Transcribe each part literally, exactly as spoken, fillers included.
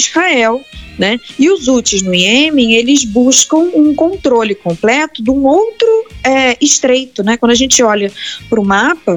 Israel, né? E os Houthis no Iêmen, eles buscam um controle completo de um outro é, estreito, né? Quando a gente olha para o mapa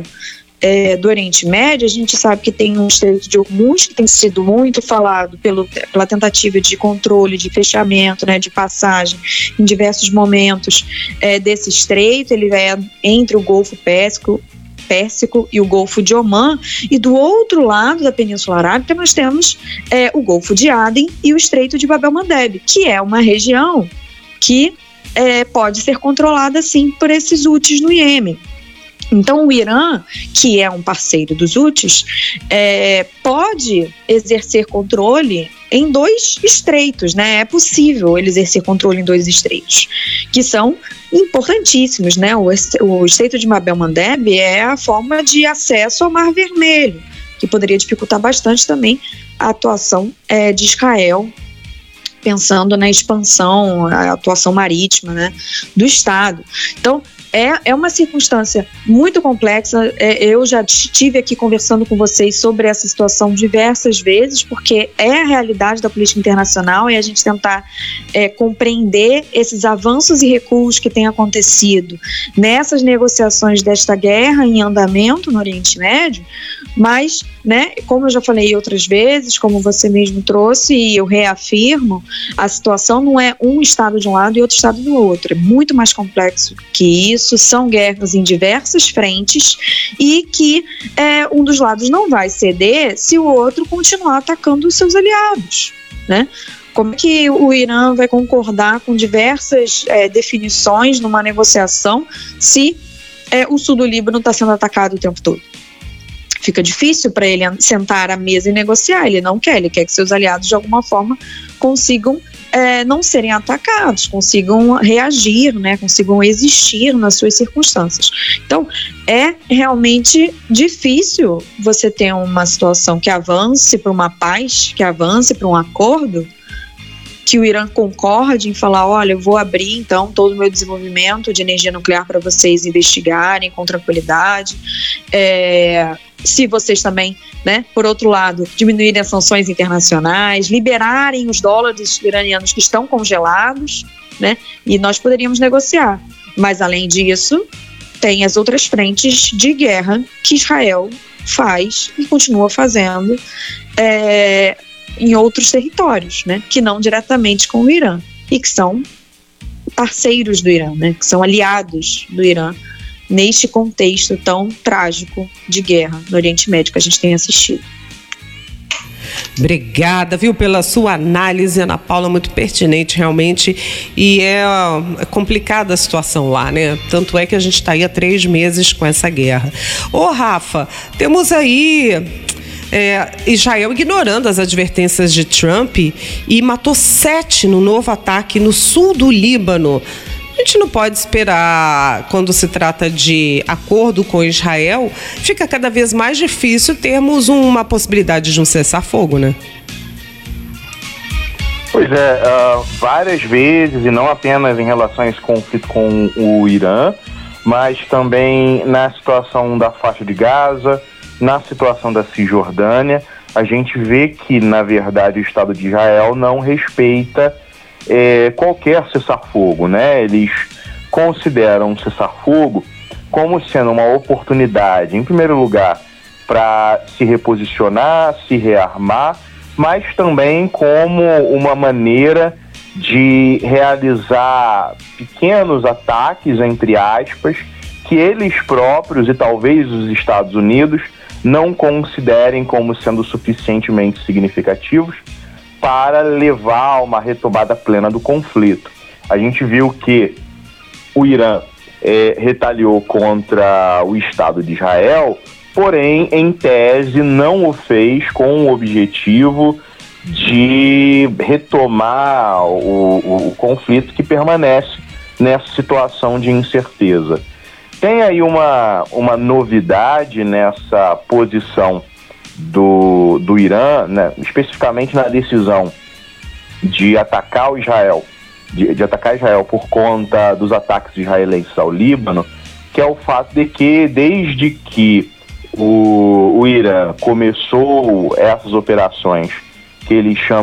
é, do Oriente Médio, a gente sabe que tem um estreito de Hormuz, que tem sido muito falado pelo, pela tentativa de controle, de fechamento, né, de passagem em diversos momentos é, desse estreito. Ele é entre o Golfo Pérsico, Pérsico e o Golfo de Omã, e do outro lado da Península Arábica nós temos é, o Golfo de Aden e o Estreito de Bab el-Mandeb, que é uma região que é, pode ser controlada sim por esses Houthis no Iêmen. Então o Irã, que é um parceiro dos Houthis, é, pode exercer controle em dois estreitos, né? É possível ele exercer controle em dois estreitos, que são importantíssimos, né? O, o Estreito de Bab el-Mandeb é a forma de acesso ao Mar Vermelho, que poderia dificultar bastante também a atuação é, de Israel, pensando na expansão, a atuação marítima, né, do Estado. Então, É, é uma circunstância muito complexa. É, eu já estive aqui conversando com vocês sobre essa situação diversas vezes, porque é a realidade da política internacional e a gente tentar é, compreender esses avanços e recuos que têm acontecido nessas negociações desta guerra em andamento no Oriente Médio. Mas, né, como eu já falei outras vezes, como você mesmo trouxe, e eu reafirmo, a situação não é um estado de um lado e outro estado do outro. É muito mais complexo que isso. São guerras em diversas frentes e que é, um dos lados não vai ceder se o outro continuar atacando os seus aliados, né? Como é que o Irã vai concordar com diversas é, definições numa negociação se é, o sul do Líbano está sendo atacado o tempo todo? Fica difícil para ele sentar à mesa e negociar. Ele não quer, ele quer que seus aliados de alguma forma consigam é, não serem atacados, consigam reagir, né, consigam existir nas suas circunstâncias. Então, é realmente difícil você ter uma situação que avance para uma paz, que avance para um acordo, que o Irã concorde em falar, olha, eu vou abrir então todo o meu desenvolvimento de energia nuclear para vocês investigarem com tranquilidade, é, se vocês também, né, por outro lado, diminuírem as sanções internacionais, liberarem os dólares iranianos que estão congelados, né, e nós poderíamos negociar. Mas além disso, tem as outras frentes de guerra que Israel faz e continua fazendo, é, em outros territórios, né, que não diretamente com o Irã, e que são parceiros do Irã, né, que são aliados do Irã neste contexto tão trágico de guerra no Oriente Médio que a gente tem assistido. Obrigada, viu, pela sua análise, Ana Paula, muito pertinente realmente, e é, é complicada a situação lá, né? Tanto é que a gente está aí há três meses com essa guerra. Ô, Rafa, temos aí É, Israel ignorando as advertências de Trump e matou sete no novo ataque no sul do Líbano. A gente não pode esperar, quando se trata de acordo com Israel, fica cada vez mais difícil termos uma possibilidade de um cessar-fogo, né? Pois é, uh, várias vezes, e não apenas em relação a esse conflito com o Irã, mas também na situação da faixa de Gaza, na situação da Cisjordânia, a gente vê que, na verdade, o Estado de Israel não respeita é, qualquer cessar-fogo, né? Eles consideram um cessar-fogo como sendo uma oportunidade, em primeiro lugar, para se reposicionar, se rearmar, mas também como uma maneira de realizar pequenos ataques, entre aspas, que eles próprios e talvez os Estados Unidos não considerem como sendo suficientemente significativos para levar a uma retomada plena do conflito. A gente viu que o Irã é, retaliou contra o Estado de Israel, porém, em tese, não o fez com o objetivo de retomar o, o, o conflito que permanece nessa situação de incerteza. Tem aí uma, uma novidade nessa posição do, do Irã, né, especificamente na decisão de atacar o Israel, de, de atacar Israel por conta dos ataques israelenses ao Líbano, que é o fato de que, desde que o, o Irã começou essas operações que eles chamam